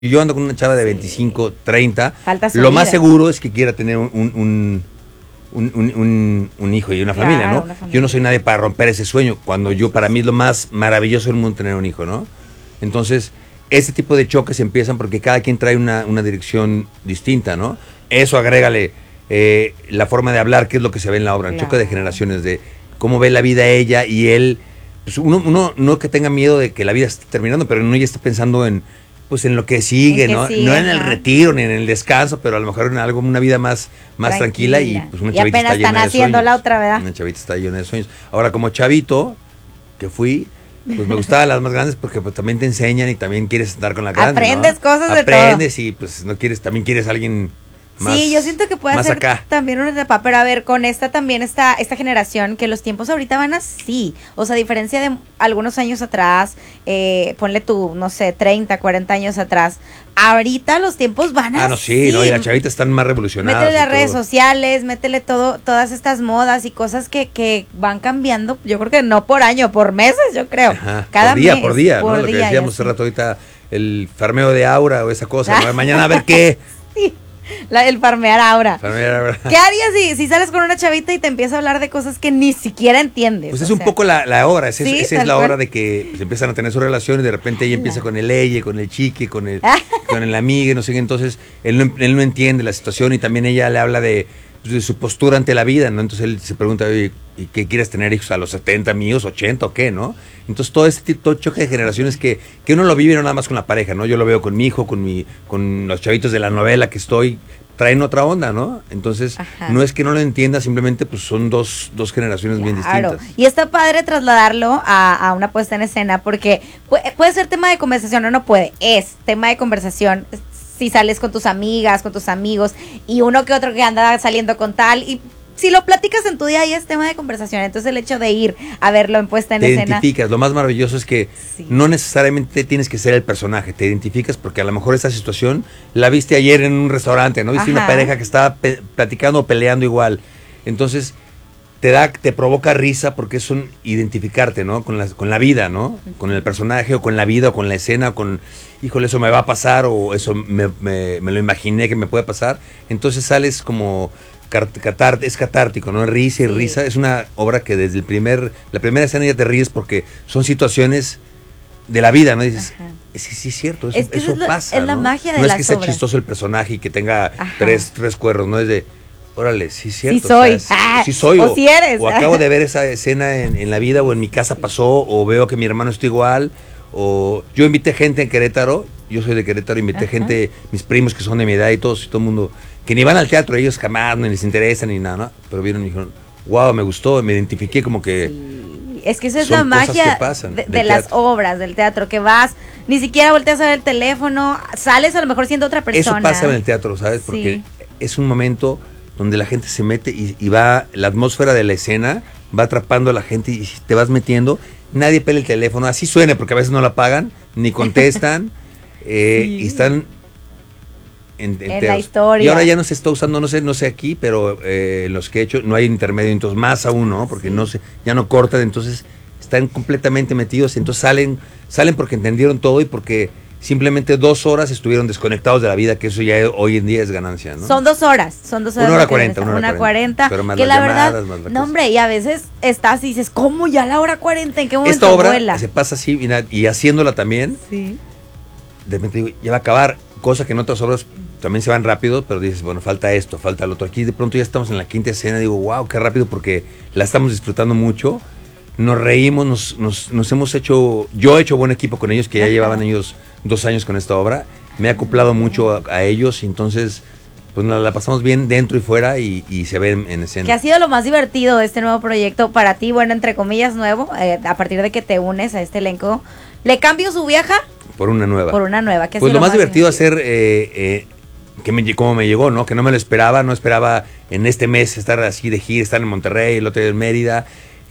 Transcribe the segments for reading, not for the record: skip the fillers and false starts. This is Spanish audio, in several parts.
yo ando con una chava de 25, 30, Falta su lo más vida. seguro es que quiera tener un hijo y una familia, Claro, ¿no? una familia. Yo no soy nadie para romper ese sueño, cuando yo, para mí es lo más maravilloso del mundo tener un hijo, ¿no? Entonces, este tipo de choques empiezan porque cada quien trae una dirección distinta, ¿no? Eso agrégale la forma de hablar, que es lo que se ve en la obra, el choque de generaciones, de cómo ve la vida ella y él. Pues uno no que tenga miedo de que la vida esté terminando, pero uno ya está pensando en, pues, en lo que sigue, ¿no? No en el retiro ni en el descanso, pero a lo mejor en algo, una vida más tranquila, y pues una chavita está llena de sueños. Y apenas están haciendo la otra, ¿verdad? Una chavita está llena de sueños. Ahora, como chavito que fui, pues me gustaban las más grandes porque pues también te enseñan y también quieres estar con la grande, Aprendes, ¿no? Cosas de todo. Aprendes y pues no quieres, también quieres a alguien más. Sí, yo siento que puede ser acá. También una etapa, pero a ver, con esta también esta generación, que los tiempos ahorita van así, o sea, a diferencia de algunos años atrás, ponle tú, no sé, 30, 40 años atrás, ahorita los tiempos van así. Ah, no, sí, no, y las chavitas están más revolucionadas. Métele las redes sociales, métele todas estas modas y cosas que van cambiando, yo creo que no por año, por meses, yo creo. Ajá, Cada mes, por día, ¿no? Lo que día, decíamos hace rato ahorita, el farmeo de aura o esa cosa, ¿no? Mañana a ver qué. Sí. El farmear aura. Farmear. ¿Qué harías si sales con una chavita y te empieza a hablar de cosas que ni siquiera entiendes? Pues es un poco la hora, esa ¿sí? es la hora de que pues, empiezan a tener su relación y de repente ella empieza con el ella, con el chique, con el amigo, no sé qué. Entonces él no entiende la situación y también ella le habla de su postura ante la vida, ¿no? Entonces él se pregunta, oye, ¿y qué quieres tener hijos a los 70 amigos, 80 o qué, no? Entonces todo este tipo de choque de generaciones que uno lo vive no nada más con la pareja, ¿no? Yo lo veo con mi hijo, con los chavitos de la novela que estoy, traen otra onda, ¿no? Entonces no es que no lo entienda, simplemente pues son dos generaciones bien distintas. Y está padre trasladarlo a una puesta en escena porque puede ser tema de conversación o no puede, es tema de conversación. Si sales con tus amigas, con tus amigos y uno que otro que anda saliendo con tal, y si lo platicas en tu día ahí es tema de conversación. Entonces el hecho de ir a verlo en puesta en escena. Te identificas, lo más maravilloso es que no necesariamente tienes que ser el personaje, te identificas porque a lo mejor esta situación la viste ayer en un restaurante, ¿no? Viste una pareja que estaba platicando o peleando igual. Entonces te provoca risa porque es un identificarte, ¿no? Con la vida, ¿no? Con el personaje o con la vida o con la escena, o con, híjole, eso me va a pasar o eso me lo imaginé que me puede pasar. Entonces sales como es catártico, ¿no? Risa y risa. Es una obra que desde la primera escena ya te ríes porque son situaciones de la vida, ¿no? Dices, sí, es cierto, eso pasa, es la magia de no las es que sea obras. Chistoso el personaje y que tenga tres cuernos, ¿no? Es de, órale, sí es cierto. Sí soy. O sea, sí soy. O si eres. O acabo de ver esa escena en la vida o en mi casa pasó, o veo que mi hermano está igual, o yo invité gente en Querétaro, yo soy de Querétaro, invité gente, mis primos que son de mi edad y todo el mundo, que ni van al teatro, ellos jamás, ni les interesa ni nada, ¿no? Pero vieron y dijeron, wow, me gustó, me identifiqué como que... Sí. Es que esa es la magia de las obras, del teatro, que vas, ni siquiera volteas a ver el teléfono, sales a lo mejor siendo otra persona. Eso pasa en el teatro, ¿sabes? Porque es un momento donde la gente se mete y va, la atmósfera de la escena va atrapando a la gente y te vas metiendo, nadie pela el teléfono, así suene, porque a veces no la pagan, ni contestan, y están en la historia. Y ahora ya no se está usando, no sé aquí, pero los que he hecho, no hay intermedio, entonces más aún, ¿no? Porque ya no cortan, entonces están completamente metidos, entonces salen porque entendieron todo y porque simplemente 2 horas estuvieron desconectados de la vida, que eso ya hoy en día es ganancia, ¿no? Son 2 horas. 1:40. 1:40. Pero más que las la llamadas, verdad, más la no, hombre, y a veces estás y dices, ¿cómo ya la hora 40? ¿En qué momento esta obra vuela? se pasa así y haciéndola también, sí. De repente digo, ya va a acabar, cosa que en otras obras también se van rápido, pero dices, bueno, falta esto, falta lo otro. Aquí de pronto ya estamos en la 5ª escena, digo, wow, qué rápido, porque la estamos disfrutando mucho, nos reímos, nos hemos hecho, yo he hecho buen equipo con ellos, que ya llevaban ellos 2 años con esta obra, me he acoplado mucho a ellos, y entonces pues nos la pasamos bien dentro y fuera y se ve en escena. ¿Qué ha sido lo más divertido de este nuevo proyecto para ti? Bueno, entre comillas, nuevo, a partir de que te unes a este elenco. ¿Le cambio su vieja? Por una nueva. Por una nueva. Pues lo más divertido hacer, como me llegó, ¿no? Que no me lo esperaba, no esperaba en este mes estar así de gira, estar en Monterrey, el otro día en Mérida,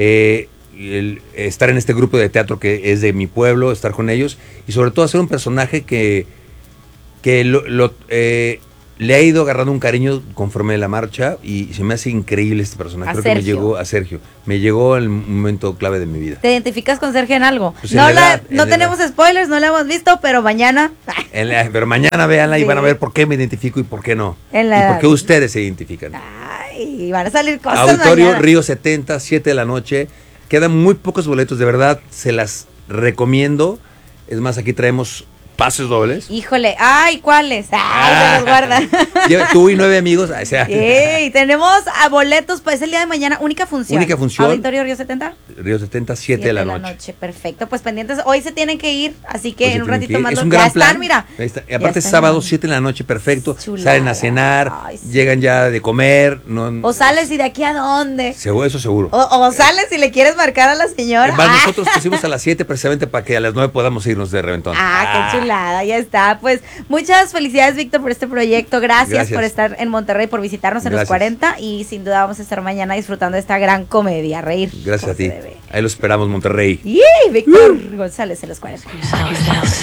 estar en este grupo de teatro que es de mi pueblo, estar con ellos, y sobre todo hacer un personaje que le ha ido agarrando un cariño conforme la marcha y se me hace increíble este personaje. Creo que me llegó a Sergio. Me llegó en un momento clave de mi vida. ¿Te identificas con Sergio en algo? Pues no tenemos spoilers, no la hemos visto, pero mañana. Pero mañana véanla y van a ver por qué me identifico y por qué no. Y por qué ustedes se identifican. Ay, van a salir cosas Auditorio mañana. Río 70, 7 de la noche. Quedan muy pocos boletos, de verdad, se las recomiendo. Es más, aquí traemos pases dobles. Híjole, ay, ¿cuáles? Ay, se los guardan. Tú y 9 amigos. O sea. Tenemos a boletos, pues el día de mañana, única función. Única función. Auditorio Río 70. Río 70, 7 de la noche. Perfecto, pues pendientes, hoy se tienen que ir, así que en un ratito más. Es un gran plan. Mira. Y aparte es sábado, 7 de la noche, perfecto. Salen a cenar, llegan ya de comer. O sales y de aquí a dónde. Eso seguro. O sales y le quieres marcar a la señora. Nosotros pusimos a las 7 precisamente para que a las 9 podamos irnos de reventón. Qué chulada, ya está. Pues muchas felicidades, Víctor, por este proyecto. Gracias por estar en Monterrey, por visitarnos en los 40 y sin duda vamos a estar mañana disfrutando de esta gran comedia, reír. Gracias a ti. Ahí lo esperamos, Monterrey. Víctor González en los 40.